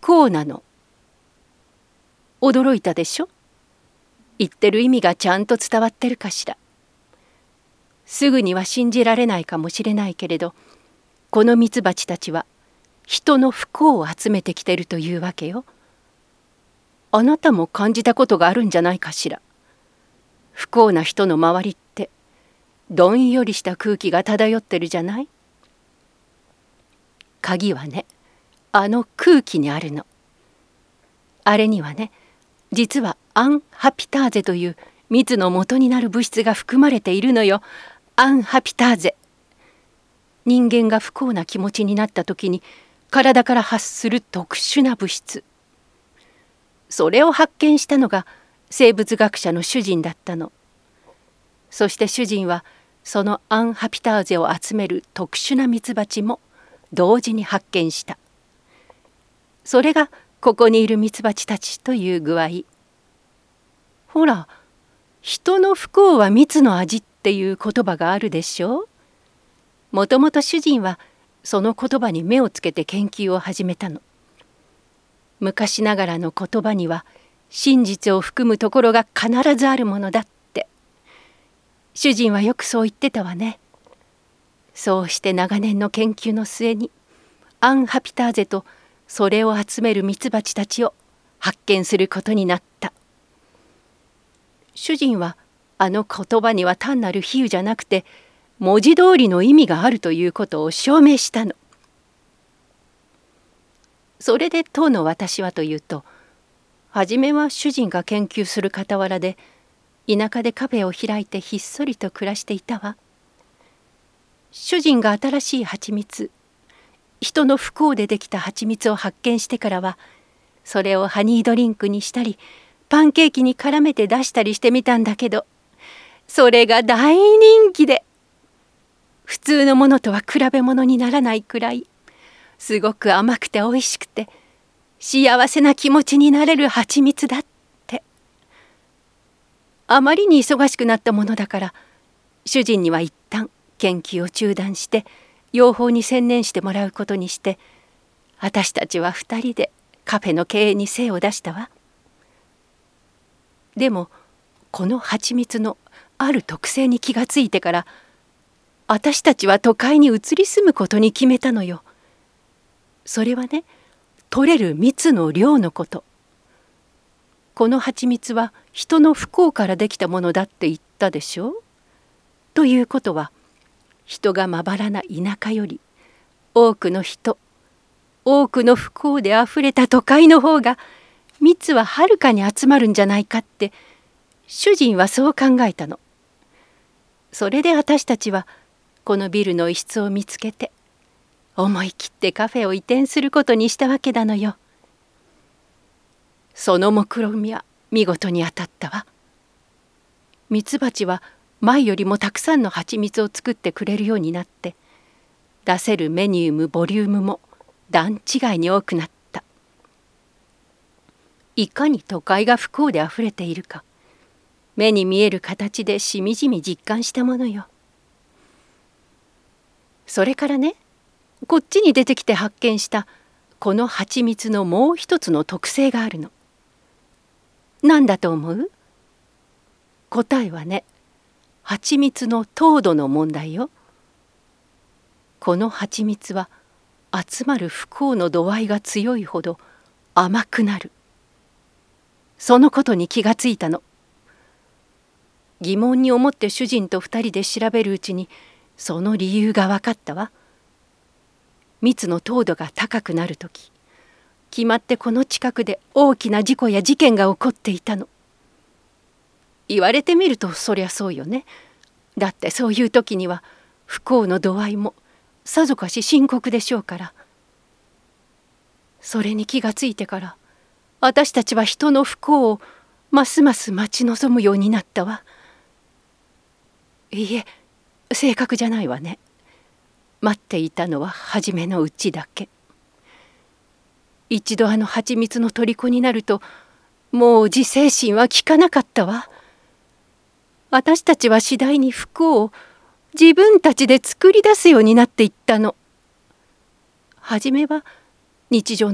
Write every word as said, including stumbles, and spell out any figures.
幸なの。驚いたでしょ？言ってる意味がちゃんと伝わってるかしら。すぐには信じられないかもしれないけれど、このミツバチたちは人の不幸を集めてきてるというわけよ。あなたも感じたことがあるんじゃないかしら。不幸な人の周りってどんよりした空気が漂ってるじゃない？鍵はね、あの空気にあるの。あれにはね、実はアンハピターゼという蜜の元になる物質が含まれているのよ。アンハピターゼ。人間が不幸な気持ちになった時に体から発する特殊な物質。それを発見したのが生物学者の主人だったの。そして主人はそのアンハピターゼを集める特殊なミツバチも同時に発見した。それがここにいるミツバチたちという具合。ほら、人の不幸は蜜の味っていう言葉があるでしょう。もともと主人はその言葉に目をつけて研究を始めたの。昔ながらの言葉には真実を含むところが必ずあるものだって。主人はよくそう言ってたわね。そうして長年の研究の末にアンハピターゼとそれを集めるミツバチたちを発見することになった。主人はあの言葉には単なる比喩じゃなくて文字通りの意味があるということを証明したの。それで当の私はというと、初めは主人が研究する傍らで田舎でカフェを開いてひっそりと暮らしていたわ。主人が新しい蜂蜜、人の不幸でできた蜂蜜を発見してからは、それをハニードリンクにしたりパンケーキに絡めて出したりしてみたんだけど、それが大人気で、普通のものとは比べ物にならないくらいすごく甘くておいしくて幸せな気持ちになれる蜂蜜だって。あまりに忙しくなったものだから主人には一旦研究を中断して養蜂に専念してもらうことにして、私たちは二人でカフェの経営に精を出したわ。でもこの蜂蜜のある特性に気がついてから私たちは都会に移り住むことに決めたのよ。それはね、取れる蜜の量のこと。この蜂蜜は人の不幸からできたものだって言ったでしょ。ということは人がまばらな田舎より多くの人、多くの不幸であふれた都会の方が蜜ははるかに集まるんじゃないかって主人はそう考えたの。それで私たちはこのビルの一室を見つけて思い切ってカフェを移転することにしたわけなのよ。その目論見は見事に当たったわ。ミツバチは前よりもたくさんの蜂蜜を作ってくれるようになって、出せるメニューもボリュームも段違いに多くなった。いかに都会が不幸であふれているか、目に見える形でしみじみ実感したものよ。それからね、こっちに出てきて発見したこの蜂蜜のもう一つの特性があるの。何だと思う？答えはね、蜂蜜の糖度の問題よ。この蜂蜜は集まる不幸の度合いが強いほど甘くなる。そのことに気がついたの。疑問に思って主人と二人で調べるうちにその理由が分かったわ。蜜の糖度が高くなるとき、決まってこの近くで大きな事故や事件が起こっていたの。言われてみるとそりゃそうよね。だってそういう時には不幸の度合いもさぞかし深刻でしょうから。それに気がついてから私たちは人の不幸をますます待ち望むようになったわ。いいえ、正確じゃないわね。待っていたのは初めのうちだけ。一度あの蜂蜜の虜になるともう自制心は効かなかったわ。私たちは次第に不幸を自分たちで作り出すようになっていったの。初めは日常